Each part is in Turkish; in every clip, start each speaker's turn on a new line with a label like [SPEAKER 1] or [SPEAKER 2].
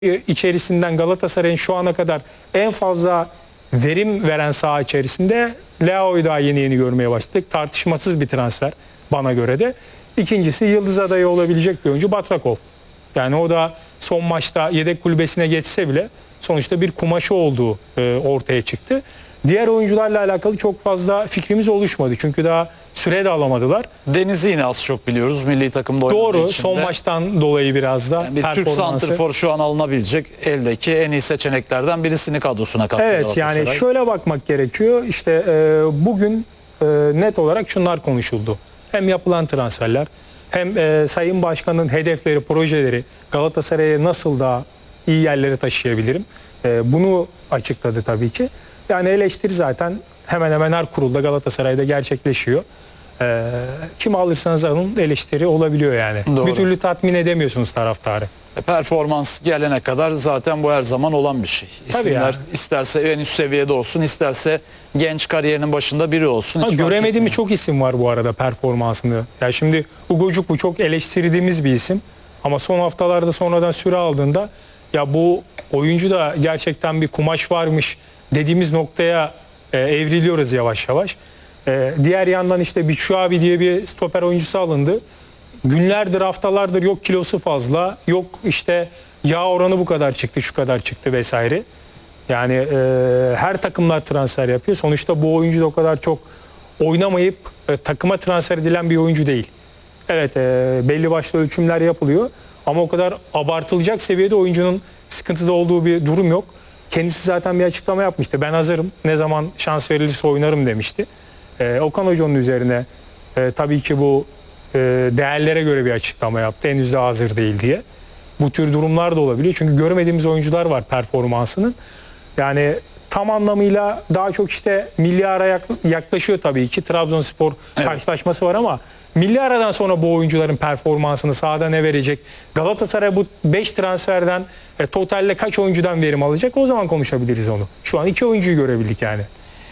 [SPEAKER 1] içerisinden Galatasaray'ın şu ana kadar en fazla verim veren saha içerisinde Leao'yu daha yeni görmeye başladık. Tartışmasız bir transfer bana göre de. İkincisi yıldız adayı olabilecek bir oyuncu Batrakov. Yani o da son maçta yedek kulübesine geçse bile sonuçta bir kumaşı olduğu ortaya çıktı. Diğer oyuncularla alakalı çok fazla fikrimiz oluşmadı. Çünkü daha süre de alamadılar.
[SPEAKER 2] Deniz'i yine az çok biliyoruz milli takımda oynadığı
[SPEAKER 1] Doğru.
[SPEAKER 2] için
[SPEAKER 1] Son
[SPEAKER 2] de.
[SPEAKER 1] maçtan dolayı biraz da
[SPEAKER 2] Yani bir Türk santrfor şu an alınabilecek eldeki en iyi seçeneklerden birisini kadrosuna kattı.
[SPEAKER 1] Evet, yani şöyle bakmak gerekiyor. İşte bugün net olarak şunlar konuşuldu. Hem yapılan transferler hem Sayın Başkan'ın hedefleri, projeleri, Galatasaray'ı nasıl daha iyi yerlere taşıyabilirim. Bunu açıkladı tabii ki. Yani eleştiri zaten hemen hemen her kurulda Galatasaray'da gerçekleşiyor. Kim alırsanız alın eleştiri olabiliyor yani.
[SPEAKER 2] Doğru.
[SPEAKER 1] Bir türlü tatmin edemiyorsunuz taraftarı.
[SPEAKER 2] Performans gelene kadar zaten bu her zaman olan bir şey. İsimler
[SPEAKER 1] yani.
[SPEAKER 2] isterse en üst seviyede olsun, isterse genç kariyerinin başında biri olsun.
[SPEAKER 1] Göremediğim çok isim var bu arada performansını. Ya şimdi Ugocuk bu çok eleştirdiğimiz bir isim. Ama son haftalarda sonradan süre aldığında ya bu oyuncu da gerçekten bir kumaş varmış dediğimiz noktaya evriliyoruz yavaş yavaş. Diğer yandan işte Biçuabi diye bir stoper oyuncusu alındı. Günlerdir, haftalardır yok kilosu fazla, yok işte yağ oranı bu kadar çıktı, şu kadar çıktı vesaire. Yani her takımlar transfer yapıyor. Sonuçta bu oyuncu da o kadar çok oynamayıp takıma transfer edilen bir oyuncu değil. Evet, belli başlı ölçümler yapılıyor ama o kadar abartılacak seviyede oyuncunun sıkıntıda olduğu bir durum yok. Kendisi zaten bir açıklama yapmıştı. Ben hazırım, ne zaman şans verilirse oynarım demişti. Okan Hoca'nın üzerine tabii ki bu değerlere göre bir açıklama yaptı. Henüz de hazır değil diye. Bu tür durumlar da olabiliyor. Çünkü görmediğimiz oyuncular var performansının. Yani tam anlamıyla daha çok işte milli ara yaklaşıyor tabii ki. Trabzonspor karşılaşması var ama milli aradan sonra bu oyuncuların performansını sahada ne verecek? Galatasaray bu 5 transferden totalde kaç oyuncudan verim alacak? O zaman konuşabiliriz onu. Şu an 2 oyuncuyu görebildik yani.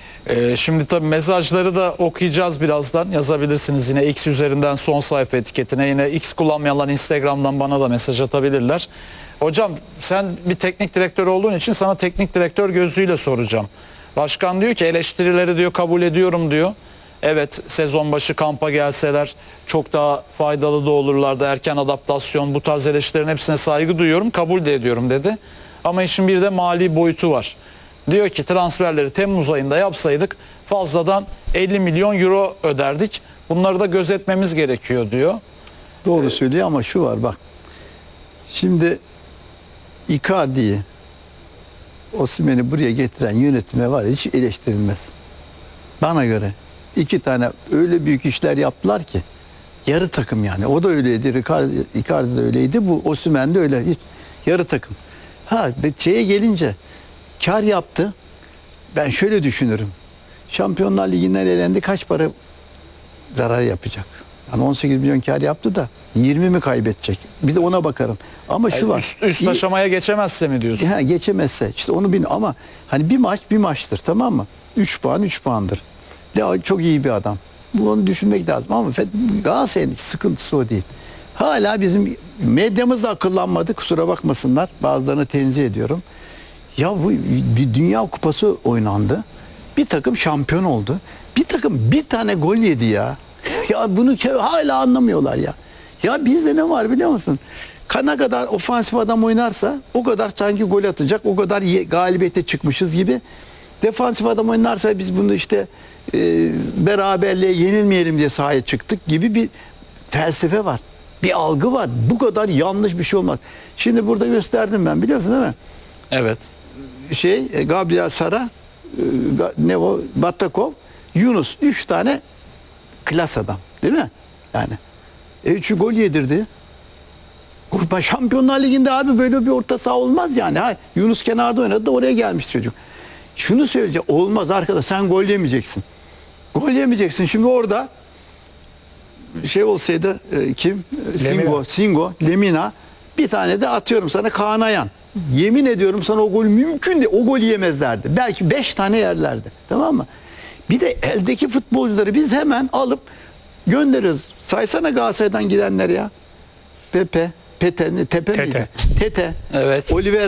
[SPEAKER 2] Şimdi tabii mesajları da okuyacağız birazdan. Yazabilirsiniz yine X üzerinden son sayfa etiketine. Yine X kullanmayanlar Instagram'dan bana da mesaj atabilirler. Hocam sen bir teknik direktör olduğun için sana teknik direktör gözüyle soracağım. Başkan diyor ki eleştirileri diyor kabul ediyorum diyor. Evet, sezon başı kampa gelseler çok daha faydalı da olurlardı. Erken adaptasyon, bu tarz eleştirilerin hepsine saygı duyuyorum, kabul de ediyorum dedi. Ama işin bir de mali boyutu var. Diyor ki transferleri Temmuz ayında yapsaydık fazladan 50 milyon euro öderdik. Bunları da gözetmemiz gerekiyor diyor.
[SPEAKER 3] Doğru söylüyor ama şu var bak. Şimdi Icardi'yi, Osimhen'i buraya getiren yönetime var ya, hiç eleştirilmez. Bana göre 2 tane öyle büyük işler yaptılar ki yarı takım yani. O da öyleydi. Icardi de öyleydi. Bu Osimhen de öyle. Hiç yarı takım. Şeye gelince kar yaptı. Ben şöyle düşünürüm. Şampiyonlar Ligi'nden elendi, kaç para zarar yapacak? Yani 18 milyon kar yaptı da 20 mi kaybedecek? Bir de ona bakarım. Ama şu var.
[SPEAKER 2] Üst aşamaya geçemezse mi diyorsun?
[SPEAKER 3] Geçemezse işte onu bilmiyorum ama hani bir maç bir maçtır, tamam mı? 3 puan 3 puandır. Çok iyi bir adam. Bunu düşünmek lazım ama Galatasaray'ın sıkıntısı o değil. Hala bizim medyamız da akıllanmadı, kusura bakmasınlar. Bazılarını tenzih ediyorum. Ya bu bir Dünya Kupası oynandı. Bir takım şampiyon oldu. Bir takım bir tane gol yedi ya. Ya bunu hala anlamıyorlar ya. Ya bizde ne var biliyor musun? Ne kadar ofansif adam oynarsa o kadar sanki gol atacak, o kadar galibiyete çıkmışız gibi. Defansif adam oynarsa biz bunu işte beraberliğe yenilmeyelim diye sahaya çıktık gibi bir felsefe var. Bir algı var. Bu kadar yanlış bir şey olmaz. Şimdi burada gösterdim ben, biliyorsun değil mi?
[SPEAKER 2] Evet.
[SPEAKER 3] Gabriel Sara, Batakov, Yunus, 3 tane klas adam, değil mi? Yani 3'ü gol yedirdi. Şampiyonlar Ligi'nde abi böyle bir orta saha olmaz yani. Yunus kenarda oynadı da oraya gelmiş çocuk. Şunu söyleyeceğim, olmaz arkadaş, sen gol yemeyeceksin. Gol yemeyeceksin. Şimdi orada olsaydı kim? Singo, Lemina, bir tane de atıyorum sana Kaan Ayan. Yemin ediyorum sana o gol mümkün değil. O gol yemezlerdi. Belki 5 tane yerlerdi. Tamam mı? Bir de eldeki futbolcuları biz hemen alıp gönderiyoruz. Saysana Galatasaray'dan gidenler ya. Pepe, Tepe
[SPEAKER 1] Tete.
[SPEAKER 3] miydi? Tete.
[SPEAKER 2] Evet.
[SPEAKER 3] Oliver